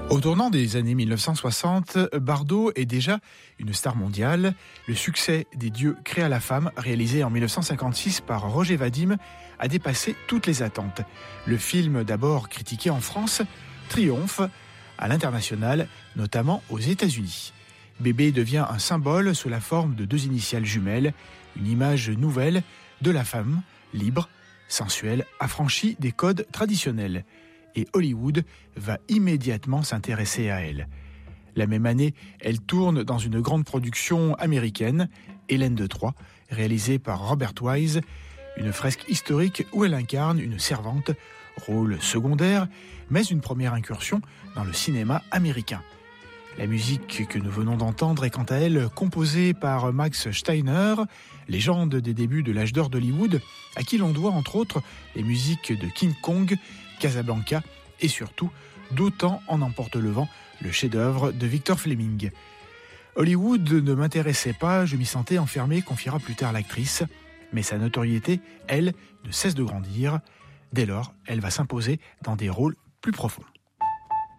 Au tournant des années 1960, Bardot est déjà une star mondiale. Le succès des Dieux créa la femme, réalisé en 1956 par Roger Vadim, a dépassé toutes les attentes. Le film, d'abord critiqué en France, triomphe à l'international, notamment aux États-Unis. Bébé devient un symbole sous la forme de 2 initiales jumelles, une image nouvelle de la femme, libre, sensuelle, affranchie des codes traditionnels. Et Hollywood va immédiatement s'intéresser à elle. La même année, elle tourne dans une grande production américaine, Hélène de Troie, réalisée par Robert Wise, une fresque historique où elle incarne une servante, rôle secondaire, mais une première incursion dans le cinéma américain. La musique que nous venons d'entendre est quant à elle composée par Max Steiner, légende des débuts de l'âge d'or d'Hollywood, à qui l'on doit entre autres les musiques de King Kong, Casablanca et surtout D'Autant en emporte le vent, le chef-d'œuvre de Victor Fleming. Hollywood ne m'intéressait pas, je m'y sentais enfermé, confiera plus tard l'actrice, mais sa notoriété, elle, ne cesse de grandir. Dès lors, elle va s'imposer dans des rôles plus profonds.